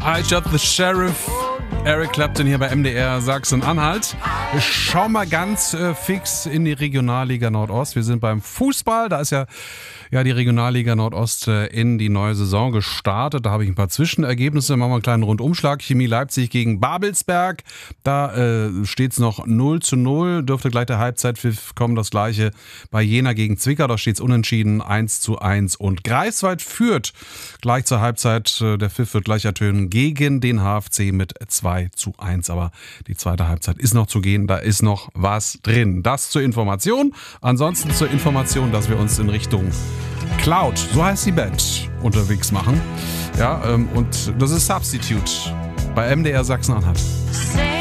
I Shot the Sheriff. Eric Clapton hier bei MDR Sachsen-Anhalt. Wir schauen mal ganz fix in die Regionalliga Nordost. Wir sind beim Fußball. Da ist ja die Regionalliga Nordost in die neue Saison gestartet. Da habe ich ein paar Zwischenergebnisse. Machen wir einen kleinen Rundumschlag. Chemie Leipzig gegen Babelsberg. Da steht es noch 0:0. Dürfte gleich der Halbzeitpfiff kommen. Das gleiche bei Jena gegen Zwickau. Da steht es unentschieden 1:1. Und Greifswald führt gleich zur Halbzeit. Der Pfiff wird gleich ertönen gegen den HFC mit 2:1. Aber die zweite Halbzeit ist noch zu gehen. Da ist noch was drin. Das zur Information. Ansonsten zur Information, dass wir uns in Richtung Cloud, so heißt die Band, unterwegs machen. Ja, und das ist Substitute bei MDR Sachsen-Anhalt.